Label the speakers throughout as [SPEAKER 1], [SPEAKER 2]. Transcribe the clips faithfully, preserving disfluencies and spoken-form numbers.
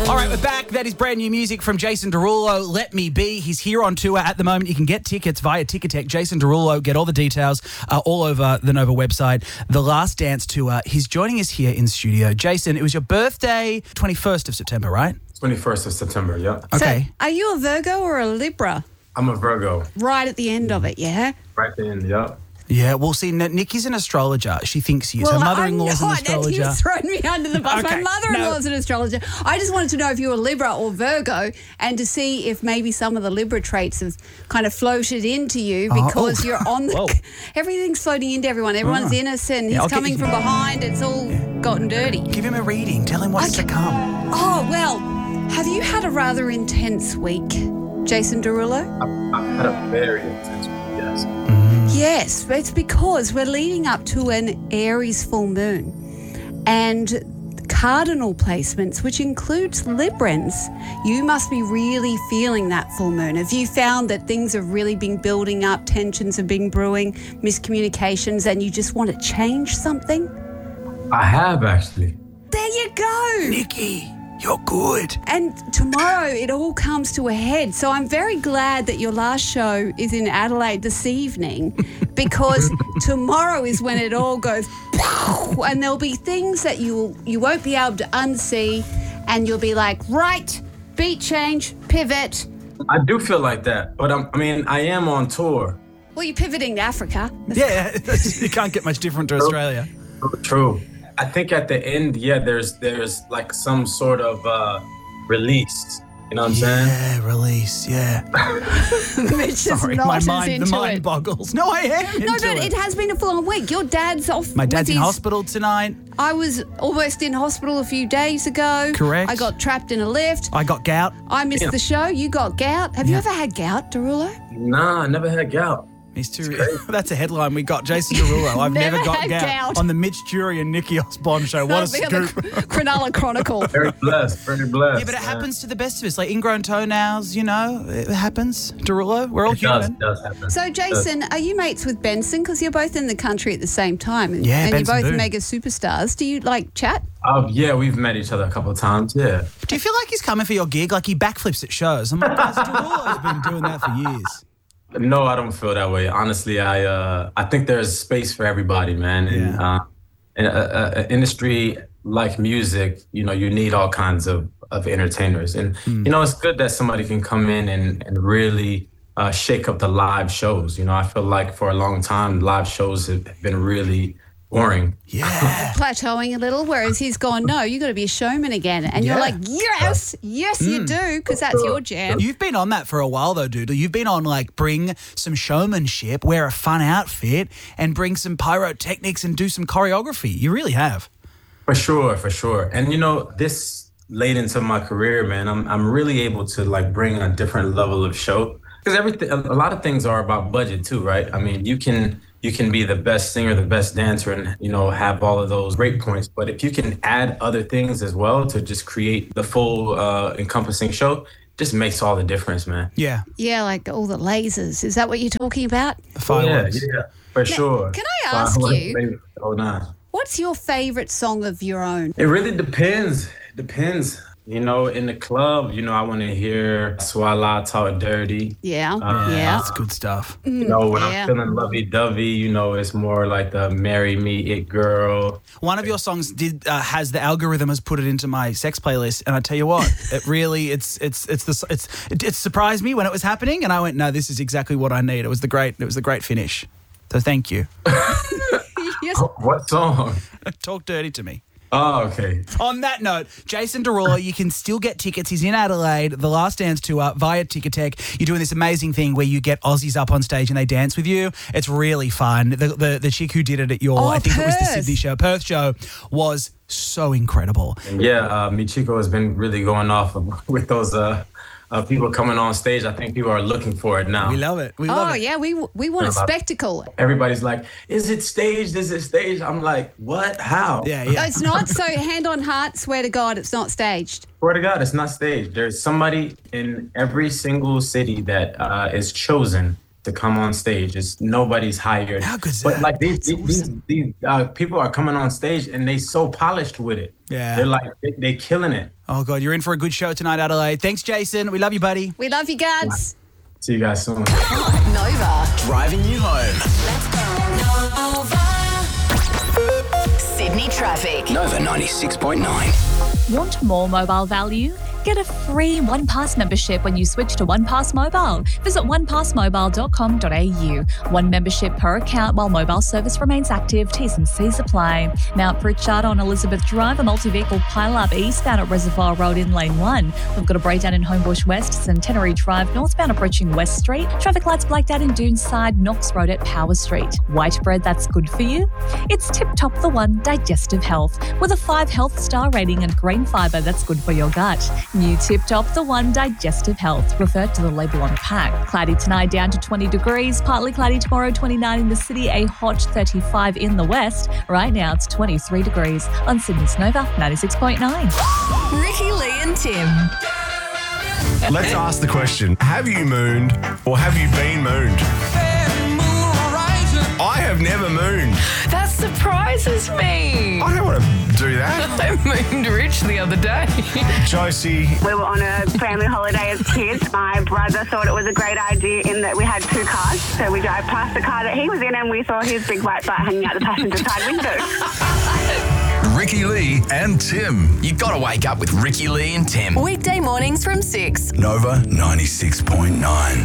[SPEAKER 1] All right, we're back. That is brand new music from Jason Derulo, Let Me Be. He's here on tour at the moment. You can get tickets via Ticketek. Jason Derulo, get all the details uh, all over the Nova website. The Last Dance Tour. He's joining us here in studio. Jason, it was your birthday, twenty-first of September, right?
[SPEAKER 2] twenty-first of September, yeah.
[SPEAKER 1] Okay.
[SPEAKER 3] So, are you a Virgo or a Libra?
[SPEAKER 2] I'm a Virgo.
[SPEAKER 3] Right at the end of it, yeah?
[SPEAKER 2] Right then, yeah.
[SPEAKER 1] Yeah, well, see, N- Nikki's an astrologer. She thinks he is. Her mother-in-law's an astrologer.
[SPEAKER 3] You've thrown me under the bus.
[SPEAKER 1] Okay,
[SPEAKER 3] My mother-in-law's
[SPEAKER 1] no.
[SPEAKER 3] an astrologer. I just wanted to know if you were Libra or Virgo and to see if maybe some of the Libra traits have kind of floated into you because
[SPEAKER 1] oh.
[SPEAKER 3] you're on the...
[SPEAKER 1] Whoa.
[SPEAKER 3] Everything's floating into everyone. Everyone's
[SPEAKER 1] Ah.
[SPEAKER 3] innocent. He's
[SPEAKER 1] Yeah, I'll get
[SPEAKER 3] coming
[SPEAKER 1] you-
[SPEAKER 3] from behind. It's all gotten dirty.
[SPEAKER 1] Give him a reading. Tell him what's
[SPEAKER 3] Okay.
[SPEAKER 1] to come.
[SPEAKER 3] Oh, well, have you had a rather intense week, Jason Derulo?
[SPEAKER 2] I had a very intense week, yes.
[SPEAKER 3] Yes, but it's because we're leading up to an Aries full moon and cardinal placements, which includes Librans. You must be really feeling that full moon. Have you found that things have really been building up, tensions have been brewing, miscommunications, and you just want to change something?
[SPEAKER 2] I have, actually.
[SPEAKER 3] There you go.
[SPEAKER 1] Nikki, you're good.
[SPEAKER 3] And tomorrow it all comes to a head. So I'm very glad that your last show is in Adelaide this evening because tomorrow is when it all goes pow, and there'll be things that you you won't be able to unsee and you'll be like, right, beat change, pivot.
[SPEAKER 2] I do feel like that, but I'm, I mean, I am on tour.
[SPEAKER 3] Well, you're pivoting to Africa.
[SPEAKER 1] Yeah, you can't get much different to Australia.
[SPEAKER 2] True. I think at the end, yeah, there's there's like some sort of uh, release. You know what I'm saying?
[SPEAKER 1] Yeah, release, yeah.
[SPEAKER 3] Mitch is
[SPEAKER 1] Sorry,
[SPEAKER 3] not
[SPEAKER 1] my
[SPEAKER 3] as
[SPEAKER 1] mind, the
[SPEAKER 3] into
[SPEAKER 1] mind
[SPEAKER 3] it.
[SPEAKER 1] boggles. No, I am
[SPEAKER 3] No,
[SPEAKER 1] into
[SPEAKER 3] but it has been a full-on week. Your dad's off.
[SPEAKER 1] My dad's
[SPEAKER 3] with
[SPEAKER 1] in
[SPEAKER 3] his-
[SPEAKER 1] hospital tonight.
[SPEAKER 3] I was almost in hospital a few days ago.
[SPEAKER 1] Correct.
[SPEAKER 3] I got trapped in a lift.
[SPEAKER 1] I got gout.
[SPEAKER 3] I missed
[SPEAKER 2] Yeah.
[SPEAKER 3] the show. You got gout. Have
[SPEAKER 1] Yeah.
[SPEAKER 3] you ever had gout, Derulo?
[SPEAKER 2] Nah, I never had gout.
[SPEAKER 1] He's too. That's a headline we got. Jason Derulo. I've never,
[SPEAKER 3] Never
[SPEAKER 1] got
[SPEAKER 3] had
[SPEAKER 1] gout.
[SPEAKER 3] gout.
[SPEAKER 1] On the Mitch Jury and Nikki Osborne show. What a
[SPEAKER 3] That'll be on
[SPEAKER 1] scoop.
[SPEAKER 3] the Cronulla Chronicle.
[SPEAKER 2] Very blessed, very blessed.
[SPEAKER 1] Yeah, but it
[SPEAKER 2] man.
[SPEAKER 1] happens to the best of us. Like ingrown toenails, you know, it happens. Derulo, we're all
[SPEAKER 2] It does,
[SPEAKER 1] human.
[SPEAKER 2] it does happen.
[SPEAKER 3] So, Jason, are you mates with Benson? Because you're both in the country at the same time. And,
[SPEAKER 1] Yeah,
[SPEAKER 3] and
[SPEAKER 1] Benson
[SPEAKER 3] you're both
[SPEAKER 1] Boone.
[SPEAKER 3] mega superstars. Do you, like, chat?
[SPEAKER 2] Uh, yeah, we've met each other a couple of times, yeah.
[SPEAKER 1] Do you feel like he's coming for your gig? Like he backflips at shows? I'm like, guys, Derulo's been doing that for years.
[SPEAKER 2] No, I don't feel that way. Honestly, I uh, I think there's space for everybody, man. And
[SPEAKER 1] Yeah.
[SPEAKER 2] uh, in an industry like music, you know, you need all kinds of, of entertainers. And,
[SPEAKER 1] Hmm.
[SPEAKER 2] you know, it's good that somebody can come in and, and really uh, shake up the live shows. You know, I feel like for a long time, live shows have been really boring.
[SPEAKER 1] Yeah.
[SPEAKER 3] Plateauing a little, whereas he's gone, no, you got to be a showman again. And
[SPEAKER 1] Yeah.
[SPEAKER 3] you're like, yes, yes, you do, because that's your jam.
[SPEAKER 1] You've been on that for a while, though, dude. You've been on, like, bring some showmanship, wear a fun outfit, and bring some pyrotechnics and do some choreography. You really have.
[SPEAKER 2] For sure, for sure. And, you know, this late into my career, man, I'm I'm really able to, like, bring a different level of show. Because everything, a lot of things are about budget, too, right? I mean, you can... You can be the best singer, the best dancer, and, you know, have all of those great points. But if you can add other things as well to just create the full uh, encompassing show, just makes all the difference, man.
[SPEAKER 1] Yeah.
[SPEAKER 3] Yeah, like all the lasers. Is that what you're talking about?
[SPEAKER 1] The fireworks.
[SPEAKER 2] Yeah, yeah, for sure.
[SPEAKER 3] can I ask you-
[SPEAKER 2] Oh, nah.
[SPEAKER 3] What's your favourite song of your own?
[SPEAKER 2] It really depends. It depends. You know, in the club, you know, I want to hear Swala Talk Dirty.
[SPEAKER 3] Yeah,
[SPEAKER 2] Uh,
[SPEAKER 3] yeah.
[SPEAKER 1] That's good stuff.
[SPEAKER 2] You know, when
[SPEAKER 3] yeah.
[SPEAKER 2] I'm feeling lovey-dovey, you know, it's more like the Marry Me It Girl.
[SPEAKER 1] One of your songs did uh, has the algorithm has put it into my sex playlist, and I tell you what, it really it's it's it's the it's it, it surprised me when it was happening, and I went, no, this is exactly what I need. It was the great it was the great finish. So thank you.
[SPEAKER 3] Yes.
[SPEAKER 2] What song?
[SPEAKER 1] Talk dirty to me.
[SPEAKER 2] Oh, okay.
[SPEAKER 1] On that note, Jason Derulo, you can still get tickets. He's in Adelaide, the Last Dance Tour via Ticketek. You're doing this amazing thing where you get Aussies up on stage and they dance with you. It's really fun. The the, the chick who did it at your,
[SPEAKER 3] Oh,
[SPEAKER 1] I think it was the
[SPEAKER 3] Perth.
[SPEAKER 1] Sydney show, Perth show, was so incredible.
[SPEAKER 2] Yeah, uh, Michiko has been really going off with those uh, uh, people coming on stage. I think people are looking for it now.
[SPEAKER 1] We love it. We love
[SPEAKER 3] Oh,
[SPEAKER 1] it.
[SPEAKER 3] yeah, we we want a spectacle.
[SPEAKER 2] Everybody's like, is it staged? Is it staged? I'm like, what? How?
[SPEAKER 1] Yeah,
[SPEAKER 3] No,
[SPEAKER 1] yeah.
[SPEAKER 3] it's not. So, hand on heart, swear to God, it's not staged.
[SPEAKER 2] Swear to God, it's not staged. There's somebody in every single city that uh, is chosen to come on stage. It's nobody's hired.
[SPEAKER 1] How good's
[SPEAKER 2] but
[SPEAKER 1] that?
[SPEAKER 2] like these
[SPEAKER 1] That's
[SPEAKER 2] these,
[SPEAKER 1] awesome.
[SPEAKER 2] these uh, people are coming on stage and they so polished with it.
[SPEAKER 1] Yeah.
[SPEAKER 2] They're like they, they killing it.
[SPEAKER 1] Oh, God, you're in for a good show tonight, Adelaide. Thanks, Jason. We love you, buddy.
[SPEAKER 3] We love you, Gads.
[SPEAKER 2] See you guys soon.
[SPEAKER 4] Nova.
[SPEAKER 5] Driving you home.
[SPEAKER 4] Sydney traffic.
[SPEAKER 5] Nova ninety-six point nine.
[SPEAKER 6] Want more mobile value? Get a free OnePass membership when you switch to OnePass Mobile. Visit one pass mobile dot com dot a u. One membership per account while mobile service remains active. T's and C's apply. Mount Pritchard on Elizabeth Drive, a multi-vehicle pile-up eastbound at Reservoir Road in Lane one. We've got a breakdown in Homebush West, Centenary Drive, northbound approaching West Street. Traffic lights blacked out in Doonside, Knox Road at Power Street. White bread that's good for you? It's Tip Top the One Digestive Health with a five health star rating and green fibre that's good for your gut. New Tip Top the One Digestive Health. Refer to the label on pack. Cloudy tonight down to twenty degrees. Partly cloudy tomorrow, twenty-nine in the city. A hot thirty-five in the west. Right now it's twenty-three degrees on Sydney's Nova ninety-six point nine.
[SPEAKER 4] Ricky Lee and Tim.
[SPEAKER 7] Let's ask the question, have you mooned or have you been mooned? I have never mooned.
[SPEAKER 8] That surprises me.
[SPEAKER 7] I don't want to do that.
[SPEAKER 8] I mooned Rich the other day.
[SPEAKER 7] Josie,
[SPEAKER 9] We were on a family holiday as kids. My brother thought it was a great idea in that we had two cars. So we drove past the car that he was in and we saw his big white butt hanging out the passenger side window.
[SPEAKER 5] Ricky Lee and Tim. You got to wake up with Ricky Lee and Tim.
[SPEAKER 4] Weekday mornings from six.
[SPEAKER 5] Nova ninety-six point nine.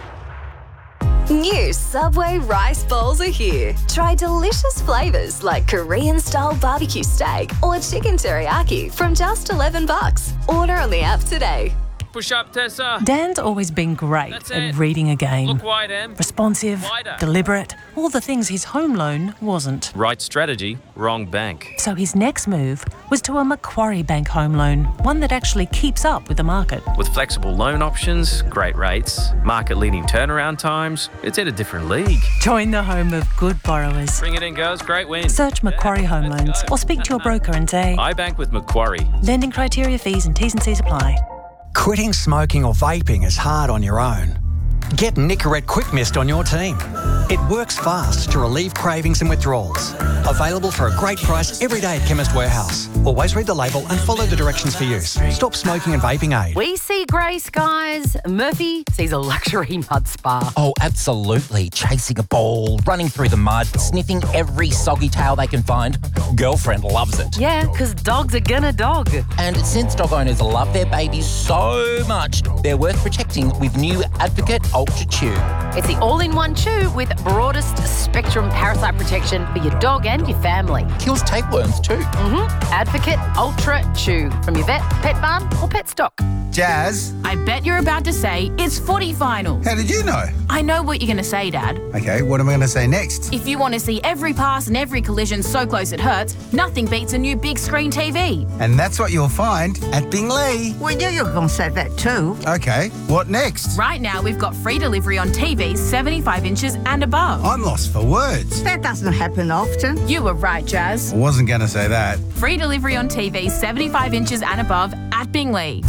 [SPEAKER 4] New Subway rice bowls are here. Try delicious flavours like Korean-style barbecue steak or chicken teriyaki from just eleven bucks. Order on the app today.
[SPEAKER 10] Push up, Tessa.
[SPEAKER 11] Dan's always been great
[SPEAKER 10] That's
[SPEAKER 11] at
[SPEAKER 10] it.
[SPEAKER 11] reading a game.
[SPEAKER 10] Look wide, Em.
[SPEAKER 11] Responsive,
[SPEAKER 10] Wider.
[SPEAKER 11] deliberate, all the things his home loan wasn't.
[SPEAKER 10] Right strategy, wrong bank.
[SPEAKER 11] So his next move was to a Macquarie Bank home loan, one that actually keeps up with the market.
[SPEAKER 10] With flexible loan options, great rates, market-leading turnaround times, it's in a different league.
[SPEAKER 11] Join the home of good borrowers.
[SPEAKER 10] Bring it in, girls. Great win.
[SPEAKER 11] Search Macquarie Home
[SPEAKER 10] Let's
[SPEAKER 11] Loans
[SPEAKER 10] go.
[SPEAKER 11] or speak to your broker and say,
[SPEAKER 10] I bank with Macquarie.
[SPEAKER 11] lending criteria, fees and T's and C's apply.
[SPEAKER 12] Quitting smoking or vaping is hard on your own. Get Nicorette Quick Mist on your team. It works fast to relieve cravings and withdrawals. Available for a great price every day at Chemist Warehouse. Always read the label and follow the directions for use. Stop smoking and vaping aid.
[SPEAKER 8] We see grey skies. Murphy sees a luxury mud spa.
[SPEAKER 13] Oh, absolutely. Chasing a ball, running through the mud, sniffing every soggy tail they can find. Girlfriend loves it.
[SPEAKER 8] Yeah, because dogs are gonna dog.
[SPEAKER 13] And since dog owners love their babies so much, they're worth protecting with new Advocate Ultra Chew.
[SPEAKER 8] It's the all-in-one chew with broadest spectrum parasite protection for your dog and your family.
[SPEAKER 13] Kills tapeworms too.
[SPEAKER 8] Mm-hmm. Advocate Ultra Chew from your vet, pet barn or pet stock.
[SPEAKER 14] Jazz,
[SPEAKER 15] I bet you're about to say it's footy final.
[SPEAKER 14] how did you know?
[SPEAKER 15] I know what you're going to say, Dad.
[SPEAKER 14] Okay, what am I going to say next?
[SPEAKER 15] If you want to see every pass and every collision so close it hurts, nothing beats a new big screen T V.
[SPEAKER 14] And that's what you'll find at Bingley.
[SPEAKER 16] We knew you were going to say that too.
[SPEAKER 14] Okay, what next?
[SPEAKER 15] Right now, we've got free delivery on T Vs seventy-five inches and above.
[SPEAKER 14] I'm lost for words.
[SPEAKER 16] That doesn't happen often.
[SPEAKER 15] You were right, Jazz.
[SPEAKER 14] I wasn't going to say that.
[SPEAKER 15] Free delivery on T Vs seventy-five inches and above at Bingley.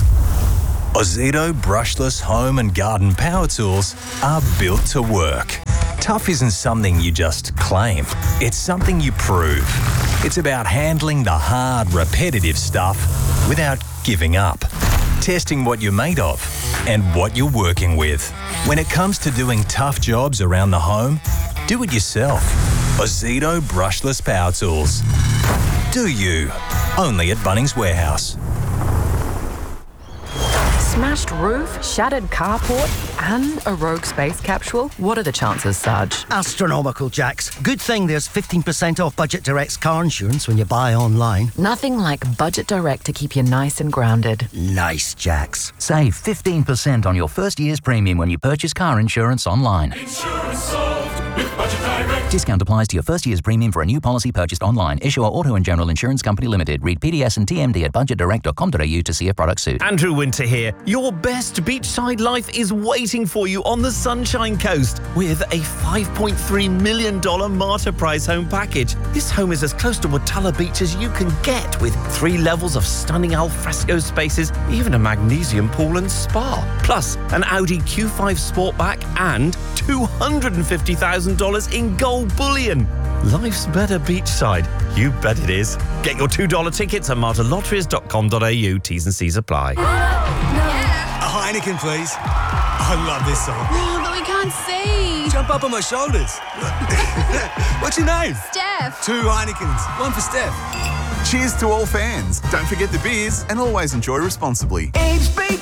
[SPEAKER 17] Ozito brushless home and garden power tools are built to work. Tough isn't something you just claim. It's something you prove. It's about handling the hard, repetitive stuff without giving up. Testing what you're made of and what you're working with. When it comes to doing tough jobs around the home, do it yourself. Ozito brushless power tools. Do you? Only at Bunnings Warehouse.
[SPEAKER 8] Smashed roof, shattered carport, and a rogue space capsule? What are the chances, Sarge?
[SPEAKER 18] Astronomical, Jax. Good thing there's fifteen percent off Budget Direct's car insurance when you buy online.
[SPEAKER 8] Nothing like Budget Direct to keep you nice and grounded.
[SPEAKER 18] Nice, Jax.
[SPEAKER 19] Save fifteen percent on your first year's premium when you purchase car insurance online.
[SPEAKER 20] Insurance solved with Budget Direct.
[SPEAKER 19] Discount applies to your first year's premium for a new policy purchased online. Issuer Auto and General Insurance Company Limited. Read P D S and T M D at budget direct dot com dot a u to see if products suit.
[SPEAKER 20] Andrew Winter here. Your best beachside life is waiting for you on the Sunshine Coast with a five point three million dollars Martyr Prize home package. This home is as close to Watala Beach as you can get, with three levels of stunning alfresco spaces, even a magnesium pool and spa. Plus, an Audi Q five Sportback and two hundred fifty thousand dollars in gold bullion. Life's better beachside. You bet it is. Get your two dollar tickets at martyr lotteries dot com dot a u. T's and C's apply.
[SPEAKER 21] A Heineken, please. I love this song.
[SPEAKER 22] Oh, but we can't see.
[SPEAKER 21] Jump up on my shoulders. What's your name?
[SPEAKER 22] Steph.
[SPEAKER 21] Two Heinekens. One for Steph.
[SPEAKER 23] Cheers to all fans. Don't forget the beers and always enjoy responsibly.
[SPEAKER 21] H B